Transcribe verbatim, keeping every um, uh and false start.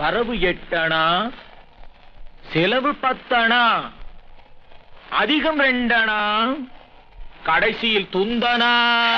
வரவு எட்டணா, செலவு பத்தணா, அதிகம் ரெண்டணா, கடைசியில் துந்தனா.